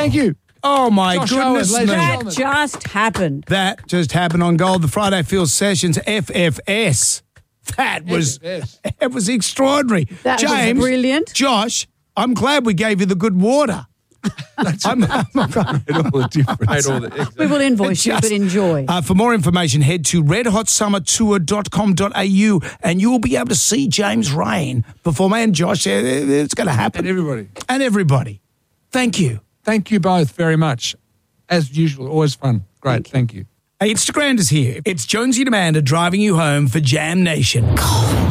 Thank you. Oh, my Josh goodness Owens, me. ladies and That just happened. That just happened on Gold, the Friday Field Sessions, FFS. That was it was extraordinary. That was James, brilliant. Josh, I'm glad we gave you the good water. I'm Made all the difference. We will invoice you, but enjoy. For more information, head to redhotsummertour.com.au and you will be able to see James Rain perform. And Josh, it's going to happen. And everybody. Thank you. Thank you both very much. As usual, always fun. Great, thank you. Hey, it's Strand is here. It's Jonesy and Amanda driving you home for Jam Nation.